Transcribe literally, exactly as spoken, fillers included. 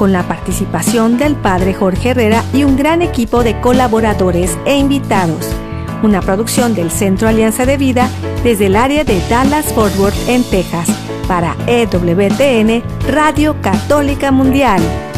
con la participación del padre Jorge Herrera y un gran equipo de colaboradores e invitados. Una producción del Centro Alianza de Vida desde el área de Dallas-Fort Worth en Texas para E W T N Radio Católica Mundial.